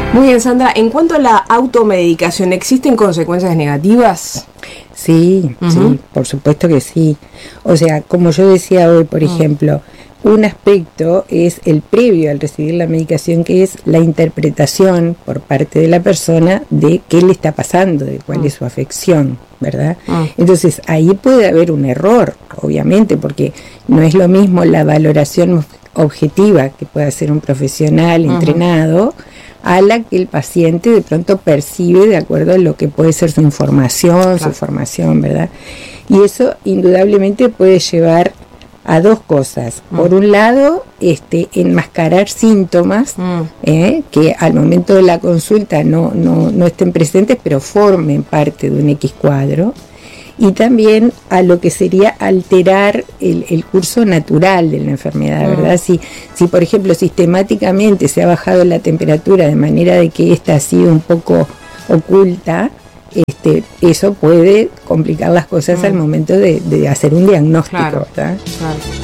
Muy bien, Sandra. En cuanto a la automedicación, ¿existen consecuencias negativas? Sí, sí, por supuesto que sí. O sea, como yo decía hoy, por ejemplo, un aspecto es el previo al recibir la medicación, que es la interpretación por parte de la persona de qué le está pasando, de cuál es su afección, ¿verdad? Entonces, ahí puede haber un error, obviamente, porque no es lo mismo la valoración objetiva que puede hacer un profesional entrenado a la que el paciente de pronto percibe de acuerdo a lo que puede ser su información, su formación, ¿verdad? Y eso indudablemente puede llevar a dos cosas. Por un lado, enmascarar síntomas que al momento de la consulta no estén presentes, pero formen parte de un X cuadro. Y también a lo que sería alterar el curso natural de la enfermedad, ¿verdad? Si por ejemplo, sistemáticamente se ha bajado la temperatura de manera de que esta ha sido un poco oculta, eso puede complicar las cosas al momento de hacer un diagnóstico, ¿verdad? Claro.